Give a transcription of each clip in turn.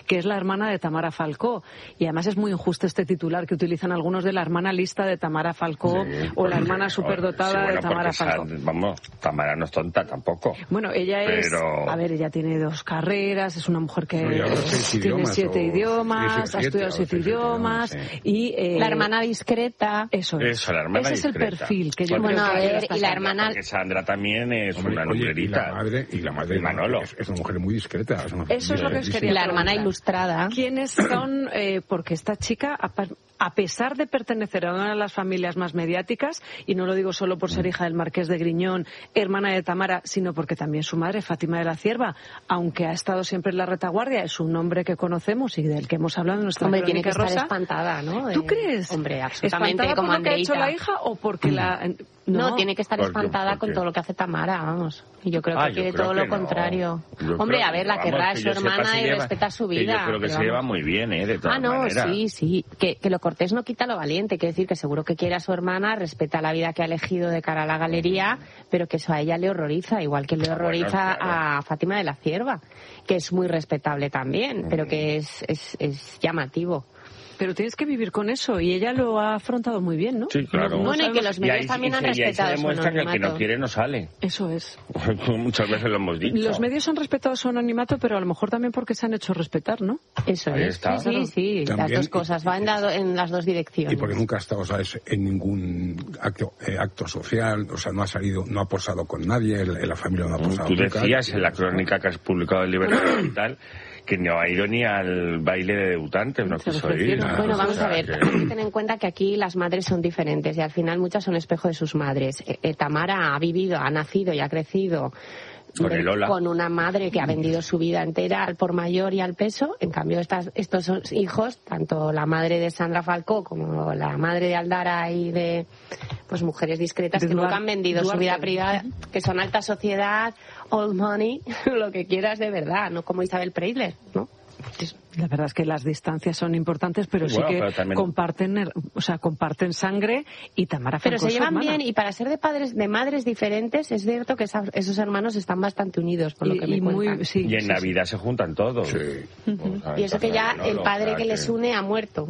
que es la hermana de Tamara Falcó. Y además es muy injusto este titular que utilizan algunos de la hermana lista de Tamara Falcó o la hermana superdotada de Tamara Falcó. Tamara no es tonta tampoco. Bueno, ella ella tiene 2 carreras, es una mujer que tiene 7 idiomas, ha estudiado 7 idiomas y... la hermana discreta. Eso, la hermana ese discreta. Es el perfil que yo creo que... y la hermana... Porque Sandra también es una numerita. Y la madre Manolo. Es una mujer muy discreta. Eso es lo que os quería la hermana ilustrada. ¿Quiénes son? Porque esta chica, a pesar de pertenecer a una de las familias más mediáticas, y no lo digo solo por ser hija del Marqués de Griñón, hermana de Tamara, sino porque también su madre, Fátima de la Cierva, aunque ha estado siempre en la retaguardia, es un nombre que conocemos y del que hemos hablado en nuestra Hombre, tiene que Rosa. estar espantada, ¿no? ¿Tú crees? Hombre, absolutamente. ¿Espantada como por lo que ha hecho Andreita. la hija o porque la... No, tiene que estar espantada con todo lo que hace Tamara, vamos. Y yo creo que quiere todo lo contrario. Hombre, a ver, la querrá, es su hermana y respeta su vida. Yo creo que se lleva muy bien, de todas maneras. Sí. Que lo cortés no quita lo valiente. Quiere decir que seguro que quiere a su hermana, respeta la vida que ha elegido de cara a la galería, pero que eso a ella le horroriza, igual que le horroriza a Fátima de la Cierva, que es muy respetable también, pero que es llamativo. Pero tienes que vivir con eso, y ella lo ha afrontado muy bien, ¿no? Sí, claro. Bueno, y que los medios también han respetado su anonimato. Y ahí se demuestra que el que no quiere no sale. Eso es. Muchas veces lo hemos dicho. Los medios han respetado su anonimato, pero a lo mejor también porque se han hecho respetar, ¿no? Eso ahí es. está. Sí, también, las dos cosas, va en las dos direcciones. Y porque nunca ha estado, ¿sabes?, en ningún acto social, o sea, no ha salido, no ha posado con nadie, la familia no ha posado. Tú decías en la crónica que has publicado en Libertad Digital que no ha ido ni al baile de debutantes, no quiso ir. Bueno, vamos a ver, hay que tener en cuenta que aquí las madres son diferentes y al final muchas son espejo de sus madres. Tamara ha vivido, ha nacido y ha crecido con una madre que ha vendido su vida entera al por mayor y al peso. En cambio, estos son hijos, tanto la madre de Sandra Falcó como la madre de Aldara y de mujeres discretas que nunca han vendido su vida privada, que son alta sociedad, old money, lo que quieras de verdad, no como Isabel Preisler, ¿no? La verdad es que las distancias son importantes, pero sí que comparten sangre, y Tamara Falcó. Pero se llevan bien, y para ser de madres diferentes, es cierto que esos hermanos están bastante unidos, por lo que me cuentan. Y en Navidad se juntan todos. Sí. Y eso que ya el padre que les une ha muerto.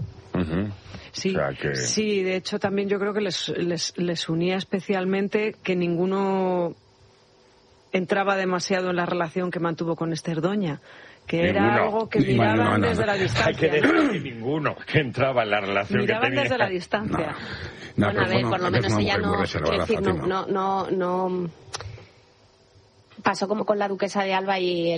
Sí, sí, de hecho también yo creo que les unía especialmente que ninguno entraba demasiado en la relación que mantuvo con Esther Doña, que era algo que miraban desde la distancia. Hay que decir que ninguno que entraba en la relación miraban que tenía. Desde la distancia. Bueno, a ver, por lo menos ella no pasó como con la duquesa de Alba y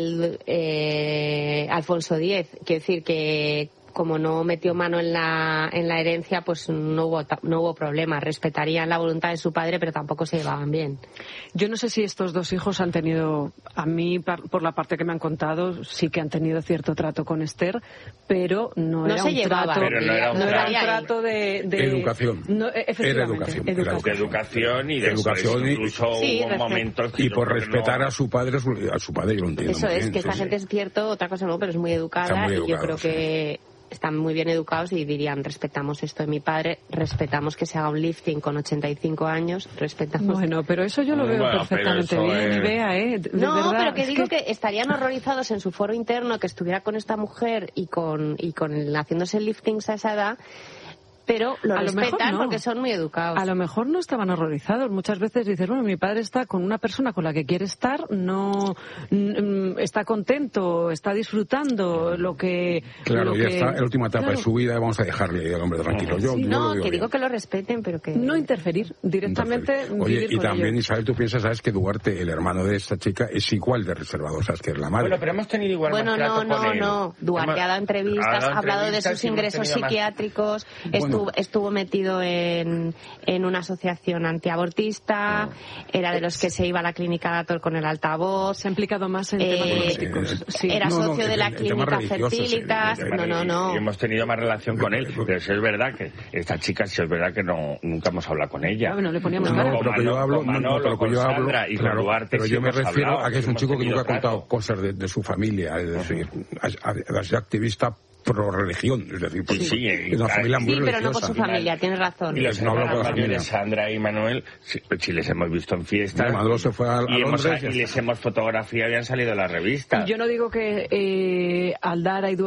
el Alfonso X, quiero decir que como no metió mano en la herencia, pues no hubo problema. Respetarían la voluntad de su padre, pero tampoco se llevaban bien. Yo no sé si estos dos hijos han tenido, a mí, por la parte que me han contado, sí que han tenido cierto trato con Esther, pero no era un trato. Pero no era un trato de educación. Era educación y después incluso hubo momentos que y por respetar a su padre, yo lo entiendo. Eso es, que esta gente es cierto, otra cosa no, pero es muy educada, y yo creo que están muy bien educados y dirían: respetamos esto de mi padre, respetamos que se haga un lifting con 85 años, respetamos... Bueno, pero eso yo lo veo perfectamente bien, y vea, de no, verdad, pero que digo que estarían horrorizados en su foro interno que estuviera con esta mujer y con haciéndose liftings a esa edad, pero lo respetan porque son muy educados. A lo mejor no estaban horrorizados. Muchas veces dices, bueno, mi padre está con una persona con la que quiere estar, no está contento, está disfrutando lo que... Claro, ya está en la última etapa de su vida, vamos a dejarle al hombre tranquilo. Digo que lo respeten, pero que... No interferir, directamente Oye, vivir y con también, ellos. Isabel, tú piensas, sabes que Duarte, el hermano de esta chica, es igual de reservado, sabes, que es la madre. Bueno, pero hemos tenido igual Bueno, maltrato con él. no. Duarte ha dado entrevistas, ha hablado de sus ingresos psiquiátricos, estuvo metido en una asociación antiabortista, era de los que se iba a la clínica Dator con el altavoz. Se ha implicado más en temas políticos. Sí. Era socio de la clínica Fertilitas. No. Y hemos tenido más relación con él, pero sí es verdad que esta chica, sí es verdad que nunca hemos hablado con ella. Bueno, le poníamos pero que yo hablo, y con Duarte, pero yo me refiero a que es un chico que nunca ha contado trato. cosas de su familia, es decir, ha sido activista pro religión, es decir, pues es una familia muy religiosa. Pero no con su familia, tienes razón. Y los hermanos mayores, Sandra y Manuel, si les hemos visto en fiestas, Manolo se fue a Londres y les hemos fotografiado y han salido a las revistas. Yo no digo que Aldara y